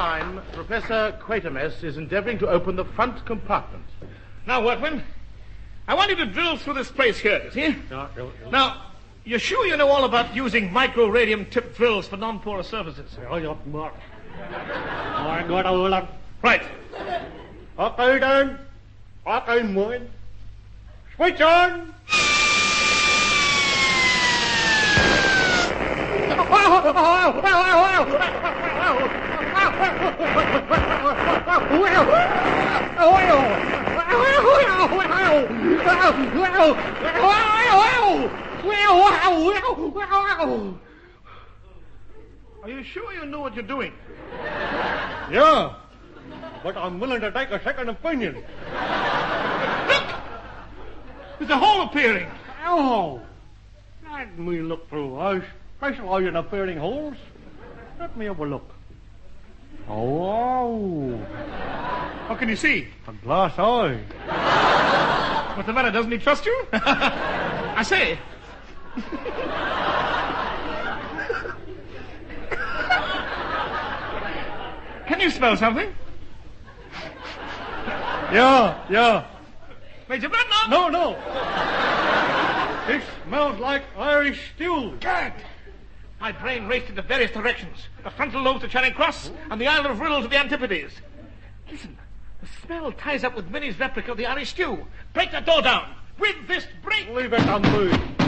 time, Professor Quatermass is endeavoring to open the front compartment. Now, workmen, I want you to drill through this place here, you see? Now, you're sure you know all about using micro-radium-tipped drills for non-porous surfaces? Right. Okay, then. Okay, mine. Switch on! Are you sure you know what you're doing? Yeah, but I'm willing to take a second opinion. Look! There's a hole appearing. Oh, let me look through. I specialize in appearing holes. Let me have a look. Oh, What can you see? a glass eye. What's the matter? Doesn't he trust you? I say. Can you smell something? Yeah. Major Bradner? No. It smells like Irish stew. Good. My brain raced into various directions. The frontal lobe to Charing Cross and the island of Rhyl to the Antipodes. Listen, the smell ties up with Minnie's replica of the Irish stew. Break that door down. With this break. Leave it on me.